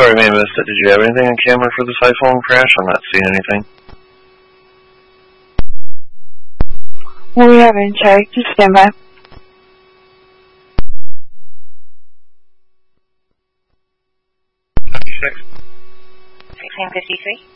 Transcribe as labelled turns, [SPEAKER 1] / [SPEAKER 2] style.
[SPEAKER 1] Sorry, I may have missed it. Did you have anything on camera for this iPhone crash? I'm not seeing anything.
[SPEAKER 2] We haven't checked. Just stand by.
[SPEAKER 3] 1653.